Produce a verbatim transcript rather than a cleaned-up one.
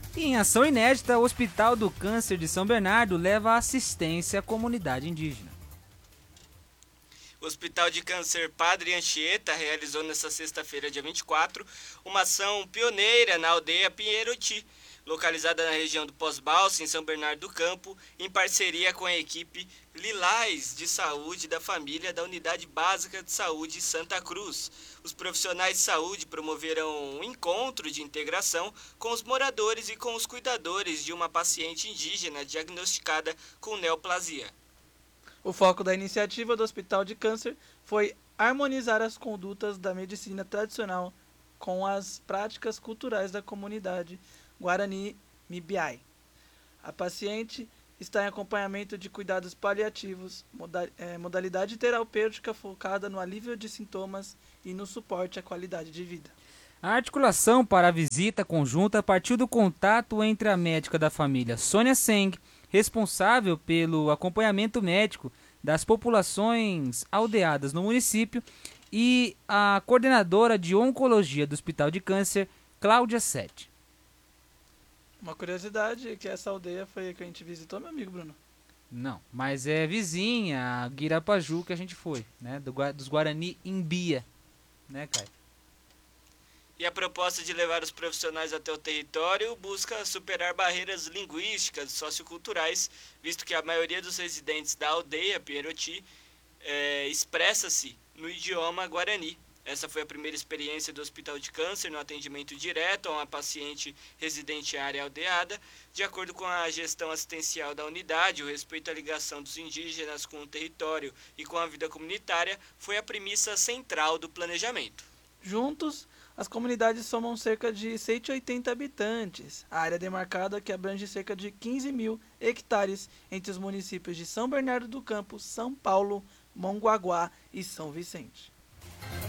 E em ação inédita, o Hospital do Câncer de São Bernardo leva assistência à comunidade indígena. O Hospital de Câncer Padre Anchieta realizou nesta sexta-feira, dia vinte e quatro, uma ação pioneira na aldeia Pinheiroti, localizada na região do Pós-Balsa, em São Bernardo do Campo, em parceria com a equipe Lilás de Saúde da Família da Unidade Básica de Saúde Santa Cruz. Os profissionais de saúde promoveram um encontro de integração com os moradores e com os cuidadores de uma paciente indígena diagnosticada com neoplasia. O foco da iniciativa do Hospital de Câncer foi harmonizar as condutas da medicina tradicional com as práticas culturais da comunidade Guarani Mibiai. A paciente está em acompanhamento de cuidados paliativos, modalidade terapêutica focada no alívio de sintomas e no suporte à qualidade de vida. A articulação para a visita conjunta partiu do contato entre a médica da família Sônia Seng, responsável pelo acompanhamento médico das populações aldeadas no município, e a coordenadora de oncologia do Hospital de Câncer, Cláudia Sete. Uma curiosidade é que essa aldeia foi a que a gente visitou, meu amigo Bruno. Não, mas é vizinha, a Guirapaju, que a gente foi, né? Do, dos Guarani Imbia, né, Caio? E a proposta de levar os profissionais até o território busca superar barreiras linguísticas e socioculturais, visto que a maioria dos residentes da aldeia Pinheiroti é, expressa-se no idioma guarani. Essa foi a primeira experiência do Hospital de Câncer no atendimento direto a uma paciente residente em área aldeada. De acordo com a gestão assistencial da unidade, o respeito à ligação dos indígenas com o território e com a vida comunitária foi a premissa central do planejamento. Juntos, as comunidades somam cerca de cento e oitenta habitantes. A área demarcada que abrange cerca de quinze mil hectares entre os municípios de São Bernardo do Campo, São Paulo, Mongaguá e São Vicente.